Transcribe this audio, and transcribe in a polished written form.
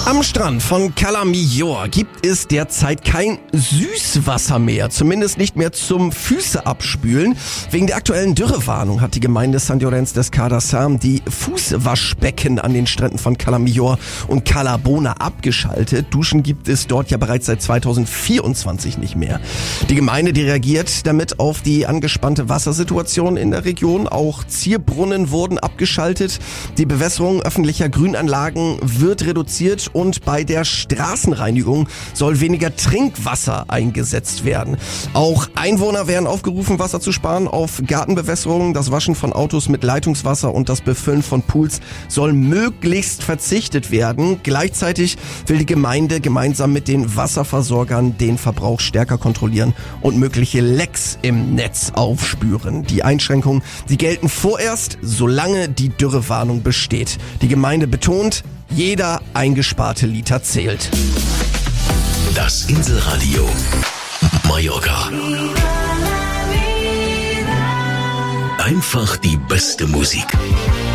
Am Strand von Cala Millor gibt es derzeit kein Süßwasser mehr, zumindest nicht mehr zum Füße abspülen. Wegen der aktuellen Dürrewarnung hat die Gemeinde San Llorenç des Cardassar die Fußwaschbecken an den Stränden von Cala Millor und Cala Bona abgeschaltet. Duschen gibt es dort ja bereits seit 2024 nicht mehr. Die Gemeinde, die reagiert damit auf die angespannte Wassersituation in der Region. Auch Zierbrunnen wurden abgeschaltet. Die Bewässerung öffentlicher Grünanlagen wird reduziert und bei der Straßenreinigung soll weniger Trinkwasser eingesetzt werden. Auch Einwohner werden aufgerufen, Wasser zu sparen auf Gartenbewässerungen. Das Waschen von Autos mit Leitungswasser und das Befüllen von Pools soll möglichst verzichtet werden. Gleichzeitig will die Gemeinde gemeinsam mit den Wasserversorgern den Verbrauch stärker kontrollieren und mögliche Lecks im Netz aufspüren. Die Einschränkungen, die gelten vorerst, solange die Dürrewarnung besteht. Die Gemeinde betont, jeder eingesparte Liter zählt. Das Inselradio Mallorca. Einfach die beste Musik.